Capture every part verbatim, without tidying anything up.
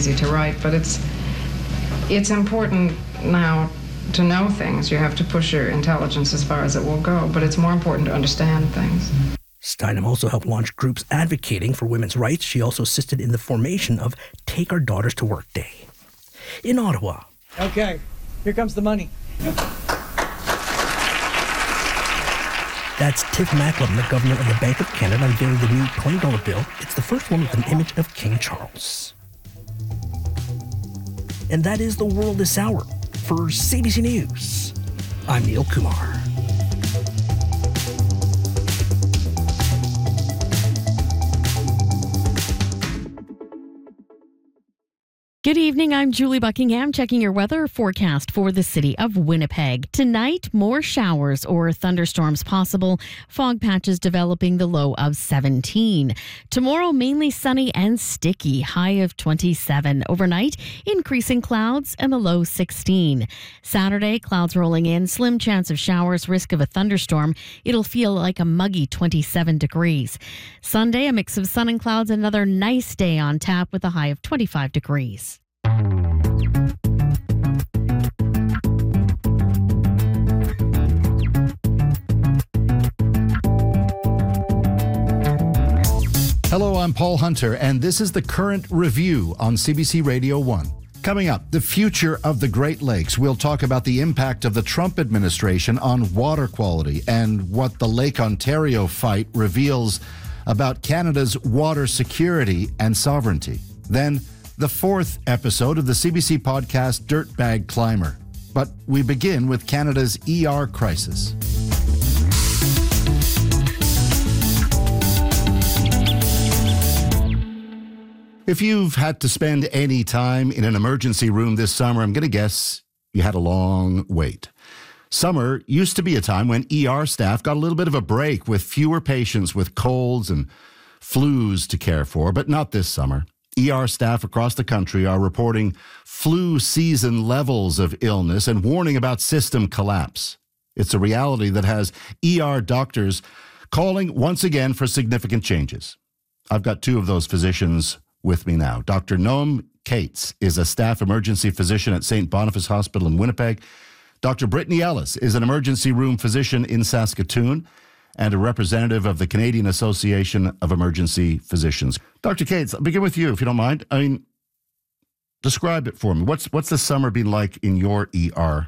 easy to write, but it's it's important now to know things. You have to push your intelligence as far as it will go, but it's more important to understand things. Steinem also helped launch groups advocating for women's rights. She also assisted in the formation of Take Our Daughters to Work Day. In Ottawa. Okay, here comes the money. That's Tiff Macklem, the governor of the Bank of Canada, unveiling the new twenty dollar bill. It's the first one with an image of King Charles. And that is the world this hour. For C B C News, I'm Neil Kumar. Good evening, I'm Julie Buckingham checking your weather forecast for the city of Winnipeg. Tonight, more showers or thunderstorms possible. Fog patches developing, the low of seventeen. Tomorrow, mainly sunny and sticky, high of twenty-seven. Overnight, increasing clouds and a low sixteen. Saturday, clouds rolling in, slim chance of showers, risk of a thunderstorm. It'll feel like a muggy twenty-seven degrees. Sunday, a mix of sun and clouds, another nice day on tap with a high of twenty-five degrees. Hello, I'm Paul Hunter, and this is the Current Review on C B C Radio one. Coming up, the future of the Great Lakes. We'll talk about the impact of the Trump administration on water quality and what the Lake Ontario fight reveals about Canada's water security and sovereignty. Then, the fourth episode of the C B C podcast Dirtbag Climber. But we begin with Canada's E R crisis. If you've had to spend any time in an emergency room this summer, I'm going to guess you had a long wait. Summer used to be a time when E R staff got a little bit of a break with fewer patients with colds and flus to care for, but not this summer. E R staff across the country are reporting flu season levels of illness and warning about system collapse. It's a reality that has E R doctors calling once again for significant changes. I've got two of those physicians with me now. Doctor Noam Cates is a staff emergency physician at Saint Boniface Hospital in Winnipeg. Doctor Brittany Ellis is an emergency room physician in Saskatoon and a representative of the Canadian Association of Emergency Physicians. Doctor Cates, I'll begin with you, if you don't mind. I mean, describe it for me. What's what's the summer been like in your E R?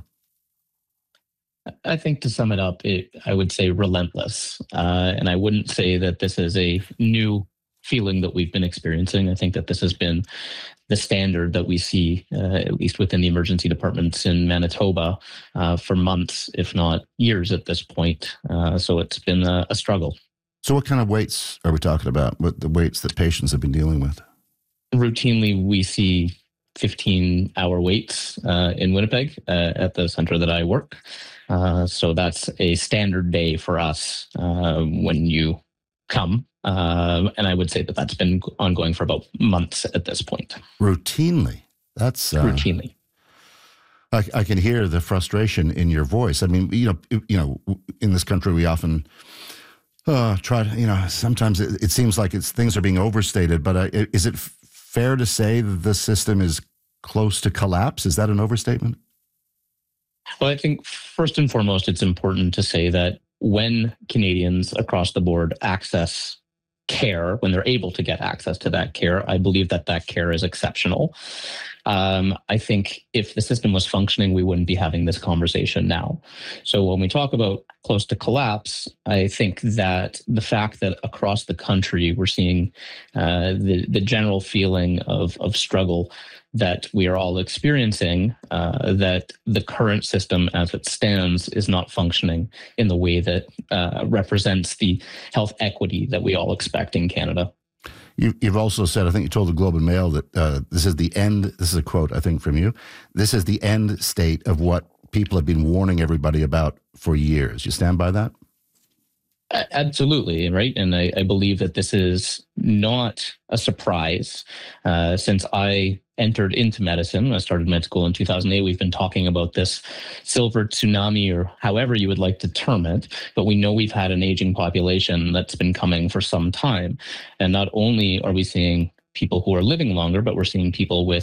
I think to sum it up, it, I would say relentless. Uh, and I wouldn't say that this is a new feeling that we've been experiencing. I think that this has been the standard that we see, uh, at least within the emergency departments in Manitoba, uh, for months, if not years at this point. Uh, so it's been a, a struggle. So what kind of weights are we talking about? What the weights that patients have been dealing with? Routinely, we see fifteen-hour waits uh, in Winnipeg uh, at the center that I work. Uh, so that's a standard day for us uh, when you come. Uh, and I would say that that's been ongoing for about months at this point. Routinely? That's... Uh, Routinely. I, I can hear the frustration in your voice. I mean, you know, you know, in this country, we often uh, try to, you know, sometimes it, it seems like it's things are being overstated, but uh, is it f- fair to say that the system is close to collapse? Is that an overstatement? Well, I think first and foremost, it's important to say that when Canadians across the board access care, when they're able to get access to that care, I believe that that care is exceptional. Um, I think if the system was functioning, we wouldn't be having this conversation now. So when we talk about close to collapse, I think that the fact that across the country we're seeing uh, the, the general feeling of, of struggle that we are all experiencing, uh, that the current system as it stands is not functioning in the way that uh, represents the health equity that we all expect in Canada. You, you've also said, I think you told the Globe and Mail that uh, this is the end, this is a quote, I think, from you, this is the end state of what people have been warning everybody about for years. You stand by that? Absolutely, right? And I, I believe that this is not a surprise. Uh, since I entered into medicine, I started med school in two thousand eight, we've been talking about this silver tsunami, or however you would like to term it, but we know we've had an aging population that's been coming for some time. And not only are we seeing people who are living longer, but we're seeing people with